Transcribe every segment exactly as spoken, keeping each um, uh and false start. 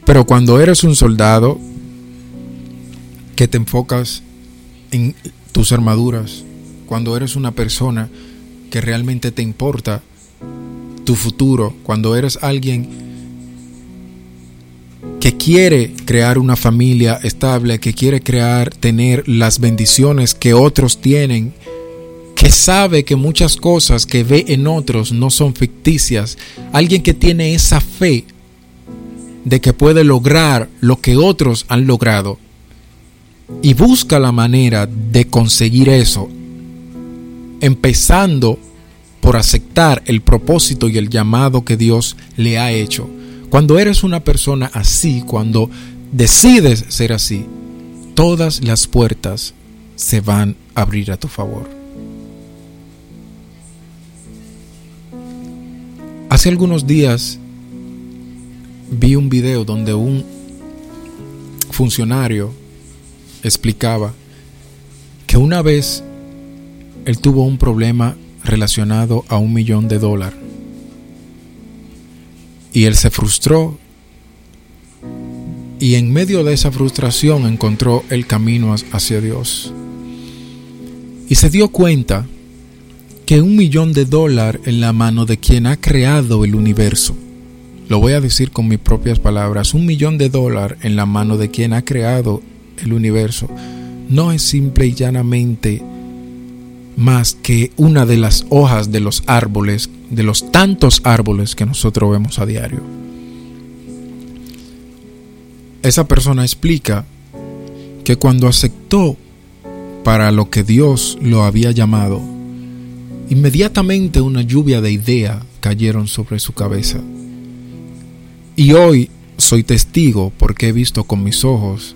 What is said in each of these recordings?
Pero cuando eres un soldado que te enfocas en tus armaduras, cuando eres una persona que realmente te importa tu futuro, cuando eres alguien que quiere crear una familia estable, que quiere crear, tener las bendiciones que otros tienen, que sabe que muchas cosas que ve en otros no son ficticias, alguien que tiene esa fe de que puede lograr lo que otros han logrado y busca la manera de conseguir eso, empezando por aceptar el propósito y el llamado que Dios le ha hecho. Cuando eres una persona así, cuando decides ser así, todas las puertas se van a abrir a tu favor. Hace algunos días vi un video donde un funcionario explicaba que una vez él tuvo un problema relacionado a un millón de dólares y él se frustró, y en medio de esa frustración encontró el camino hacia Dios y se dio cuenta que un millón de dólares en la mano de quien ha creado el universo, lo voy a decir con mis propias palabras, un millón de dólares en la mano de quien ha creado el universo no es simple y llanamente más que una de las hojas de los árboles, de los tantos árboles que nosotros vemos a diario. Esa persona explica que cuando aceptó para lo que Dios lo había llamado, inmediatamente una lluvia de ideas cayeron sobre su cabeza. Y hoy soy testigo, porque he visto con mis ojos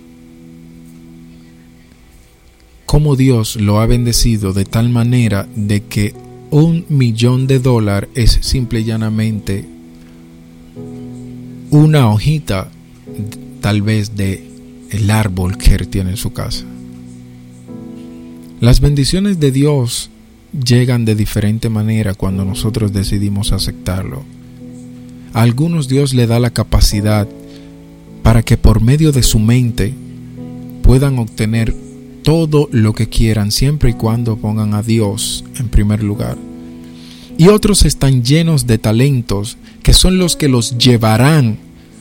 cómo Dios lo ha bendecido de tal manera de que un millón de dólares es simple y llanamente una hojita, tal vez, de el árbol que él tiene en su casa. Las bendiciones de Dios llegan de diferente manera cuando nosotros decidimos aceptarlo. A algunos Dios le da la capacidad para que por medio de su mente puedan obtener todo lo que quieran, siempre y cuando pongan a Dios en primer lugar. Y otros están llenos de talentos que son los que los llevarán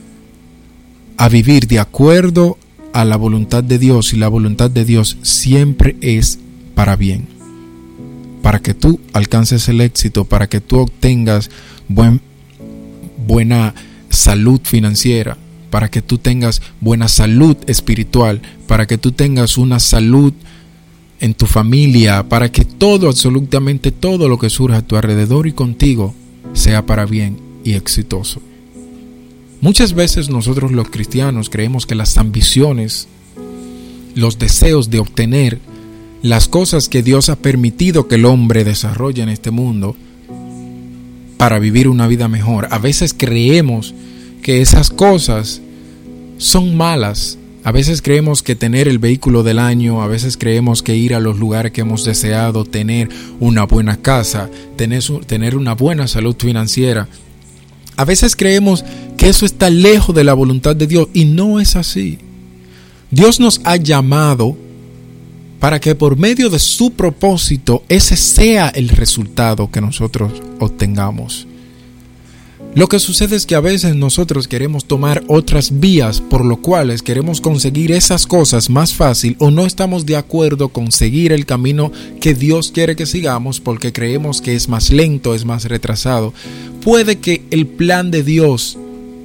a vivir de acuerdo a la voluntad de Dios, y la voluntad de Dios siempre es para bien, para que tú alcances el éxito, para que tú obtengas buen, buena salud financiera, para que tú tengas buena salud espiritual, para que tú tengas una salud en tu familia, para que todo, absolutamente todo lo que surja a tu alrededor y contigo sea para bien y exitoso. Muchas veces nosotros los cristianos creemos que las ambiciones, los deseos de obtener las cosas que Dios ha permitido que el hombre desarrolle en este mundo para vivir una vida mejor, a veces creemos que esas cosas son malas. A veces creemos que tener el vehículo del año, a veces creemos que ir a los lugares que hemos deseado, tener una buena casa, tener, tener una buena salud financiera, a veces creemos que eso está lejos de la voluntad de Dios, y no es así. Dios nos ha llamado para que por medio de su propósito ese sea el resultado que nosotros obtengamos. Lo que sucede es que a veces nosotros queremos tomar otras vías por lo cuales queremos conseguir esas cosas más fácil, o no estamos de acuerdo con seguir el camino que Dios quiere que sigamos porque creemos que es más lento, es más retrasado. Puede que el plan de Dios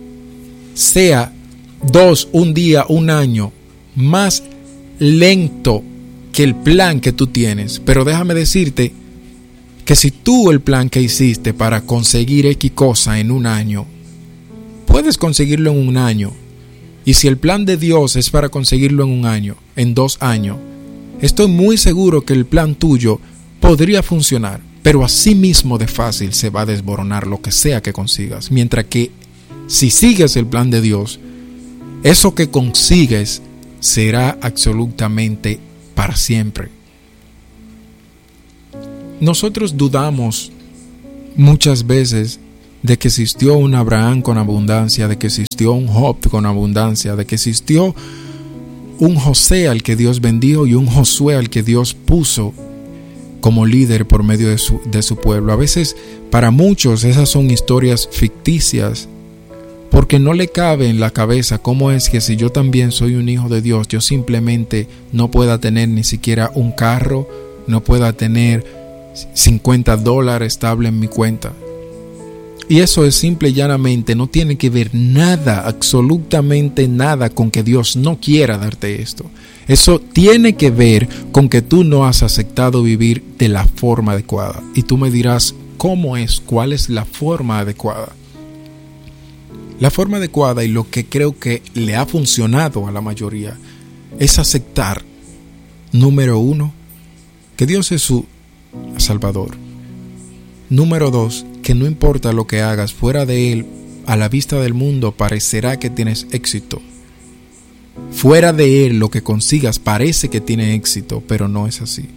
sea dos, un día, un año más lento que el plan que tú tienes, pero déjame decirte que si tú el plan que hiciste para conseguir X cosa en un año, puedes conseguirlo en un año. Y si el plan de Dios es para conseguirlo en un año, en dos años, estoy muy seguro que el plan tuyo podría funcionar, pero así mismo de fácil se va a desboronar lo que sea que consigas. Mientras que si sigues el plan de Dios, eso que consigues será absolutamente para siempre. Nosotros dudamos muchas veces de que existió un Abraham con abundancia, de que existió un Job con abundancia, de que existió un José al que Dios bendijo y un Josué al que Dios puso como líder por medio de su, de su pueblo. A veces para muchos esas son historias ficticias, porque no le cabe en la cabeza cómo es que si yo también soy un hijo de Dios, yo simplemente no pueda tener ni siquiera un carro, no pueda tener cincuenta dólares estable en mi cuenta. Y eso es simple y llanamente, no tiene que ver nada, absolutamente nada con que Dios no quiera darte esto. Eso tiene que ver con que tú no has aceptado vivir de la forma adecuada. Y tú me dirás, ¿cómo es? ¿Cuál es la forma adecuada? La forma adecuada, y lo que creo que le ha funcionado a la mayoría, es aceptar, número uno, que Dios es su Salvador. Número dos, que no importa lo que hagas fuera de Él, a la vista del mundo parecerá que tienes éxito. Fuera de Él lo que consigas parece que tiene éxito, pero no es así.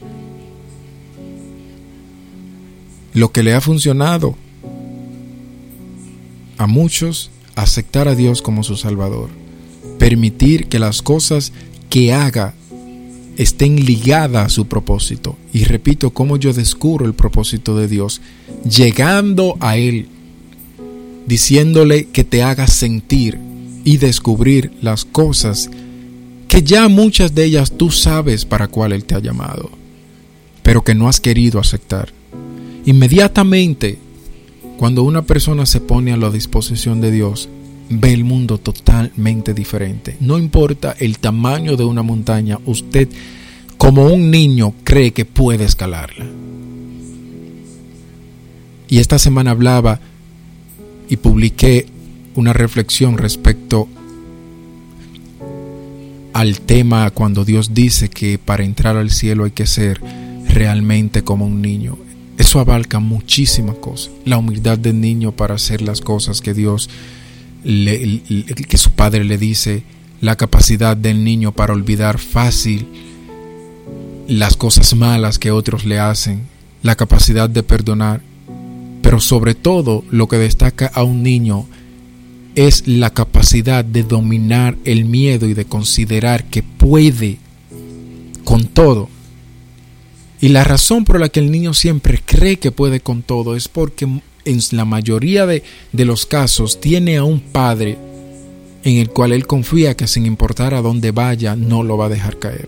Lo que le ha funcionado a muchos, aceptar a Dios como su Salvador, permitir que las cosas que haga estén ligadas a su propósito. Y repito, cómo yo descubro el propósito de Dios, llegando a Él, diciéndole que te haga sentir y descubrir las cosas que ya muchas de ellas tú sabes para cuál Él te ha llamado, pero que no has querido aceptar. Inmediatamente, cuando una persona se pone a la disposición de Dios, ve el mundo totalmente diferente. No importa el tamaño de una montaña, usted como un niño cree que puede escalarla. Y esta semana hablaba y publiqué una reflexión respecto al tema cuando Dios dice que para entrar al cielo hay que ser realmente como un niño. Eso abarca muchísimas cosas. La humildad del niño para hacer las cosas que Dios Le, le, que su padre le dice, la capacidad del niño para olvidar fácil las cosas malas que otros le hacen, la capacidad de perdonar, pero sobre todo lo que destaca a un niño es la capacidad de dominar el miedo y de considerar que puede con todo. Y la razón por la que el niño siempre cree que puede con todo es porque en la mayoría de, de los casos tiene a un padre en el cual él confía que sin importar a dónde vaya no lo va a dejar caer.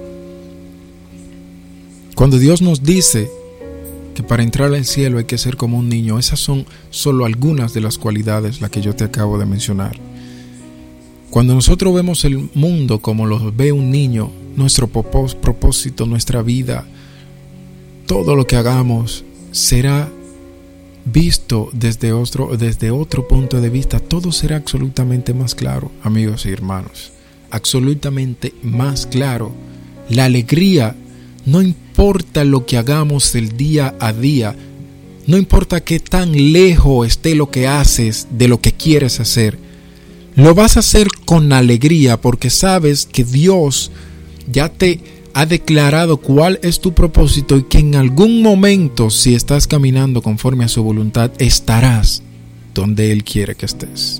Cuando Dios nos dice que para entrar al cielo hay que ser como un niño, esas son solo algunas de las cualidades las que yo te acabo de mencionar. Cuando nosotros vemos el mundo como lo ve un niño, nuestro propósito, nuestra vida, todo lo que hagamos será visto desde otro, desde otro punto de vista. Todo será absolutamente más claro, amigos y hermanos, absolutamente más claro. La alegría, no importa lo que hagamos del día a día, no importa qué tan lejos esté lo que haces de lo que quieres hacer, lo vas a hacer con alegría porque sabes que Dios ya te ha declarado cuál es tu propósito y que en algún momento, si estás caminando conforme a su voluntad, estarás donde Él quiere que estés.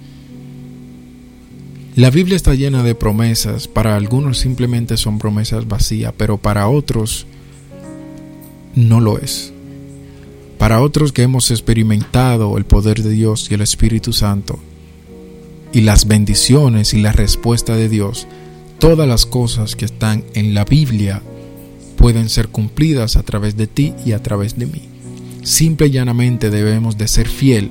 La Biblia está llena de promesas. Para algunos simplemente son promesas vacías, pero para otros no lo es. Para otros que hemos experimentado el poder de Dios y el Espíritu Santo y las bendiciones y la respuesta de Dios, todas las cosas que están en la Biblia pueden ser cumplidas a través de ti y a través de mí. Simple y llanamente debemos de ser fiel.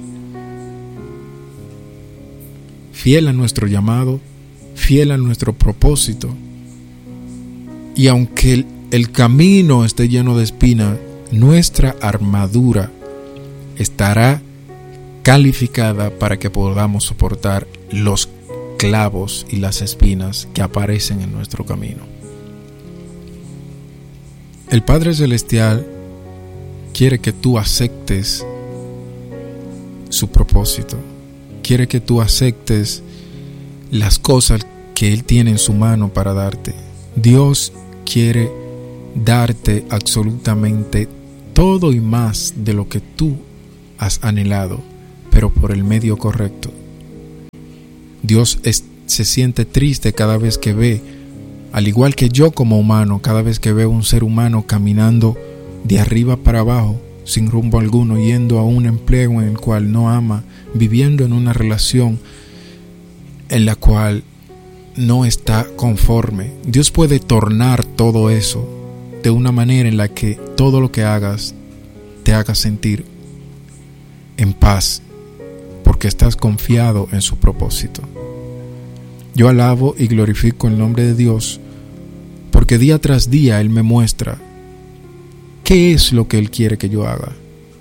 Fiel a nuestro llamado, fiel a nuestro propósito. Y aunque el, el camino esté lleno de espinas, nuestra armadura estará calificada para que podamos soportar los clavos y las espinas que aparecen en nuestro camino. El Padre Celestial quiere que tú aceptes su propósito, quiere que tú aceptes las cosas que Él tiene en su mano para darte. Dios quiere darte absolutamente todo y más de lo que tú has anhelado, pero por el medio correcto. Dios es, se siente triste cada vez que ve, al igual que yo como humano, cada vez que veo un ser humano caminando de arriba para abajo, sin rumbo alguno, yendo a un empleo en el cual no ama, viviendo en una relación en la cual no está conforme. Dios puede tornar todo eso de una manera en la que todo lo que hagas te haga sentir en paz, porque estás confiado en su propósito. Yo alabo y glorifico el nombre de Dios, porque día tras día Él me muestra qué es lo que Él quiere que yo haga.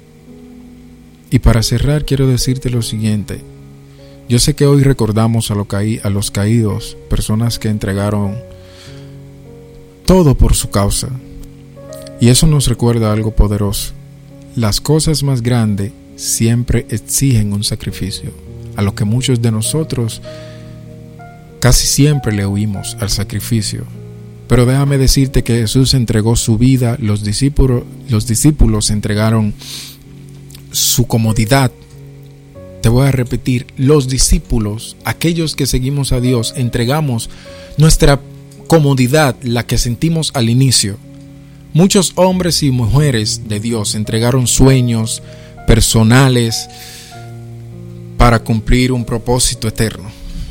Y para cerrar quiero decirte lo siguiente. Yo sé que hoy recordamos a, lo caí, a los caídos, personas que entregaron todo por su causa. Y eso nos recuerda algo poderoso. Las cosas más grandes siempre exigen un sacrificio, a lo que muchos de nosotros casi siempre le huimos al sacrificio. Pero déjame decirte que Jesús entregó su vida, los discípulos, los discípulos entregaron su comodidad. Te voy a repetir, los discípulos, aquellos que seguimos a Dios, entregamos nuestra comodidad, la que sentimos al inicio. Muchos hombres y mujeres de Dios entregaron sueños personales para cumplir un propósito eterno.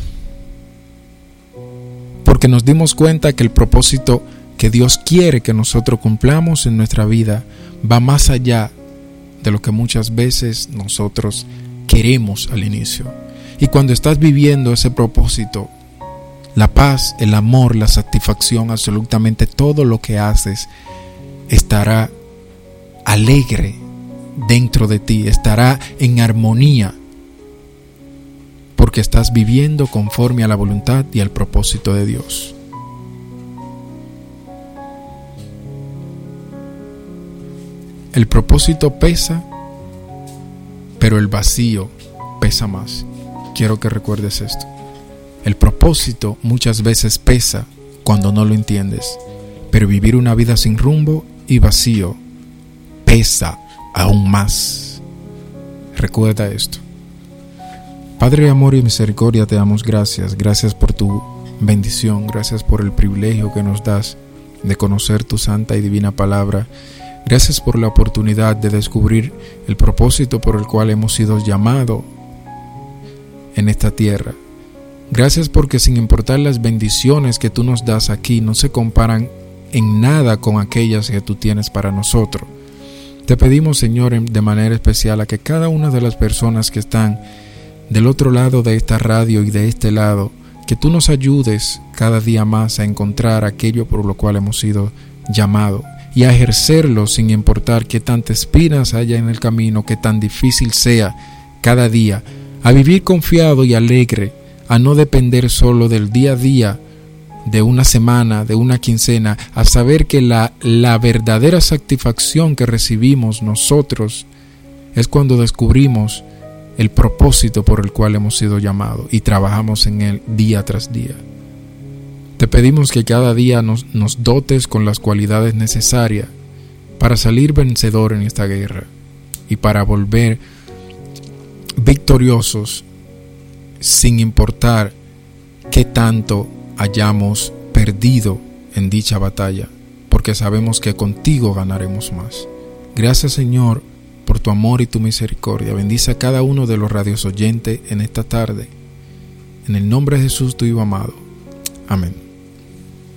Porque nos dimos cuenta que el propósito que Dios quiere que nosotros cumplamos en nuestra vida va más allá de lo que muchas veces nosotros queremos al inicio. Y cuando estás viviendo ese propósito, la paz, el amor, la satisfacción, absolutamente todo lo que haces estará alegre dentro de ti, estará en armonía, porque estás viviendo conforme a la voluntad y al propósito de Dios. El propósito pesa, pero el vacío pesa más. Quiero que recuerdes esto. El propósito muchas veces pesa cuando no lo entiendes, pero vivir una vida sin rumbo y vacío pesa aún más. Recuerda esto. Padre de amor y misericordia, te damos gracias. Gracias por tu bendición. Gracias por el privilegio que nos das de conocer tu santa y divina palabra. Gracias por la oportunidad de descubrir el propósito por el cual hemos sido llamados en esta tierra. Gracias porque sin importar las bendiciones que tú nos das aquí, no se comparan en nada con aquellas que tú tienes para nosotros. Te pedimos, Señor, de manera especial a que cada una de las personas que están del otro lado de esta radio y de este lado, que tú nos ayudes cada día más a encontrar aquello por lo cual hemos sido llamados y a ejercerlo sin importar qué tantas espinas haya en el camino, qué tan difícil sea cada día, a vivir confiado y alegre, a no depender solo del día a día, de una semana, de una quincena, a saber que la, la verdadera satisfacción que recibimos nosotros es cuando descubrimos el propósito por el cual hemos sido llamados y trabajamos en él día tras día. Te pedimos que cada día nos, nos dotes con las cualidades necesarias para salir vencedor en esta guerra y para volver victoriosos sin importar qué tanto hayamos perdido en dicha batalla, porque sabemos que contigo ganaremos más. Gracias, Señor, por tu amor y tu misericordia. Bendice a cada uno de los radios oyentes en esta tarde. En el nombre de Jesús, tu Hijo amado. Amén.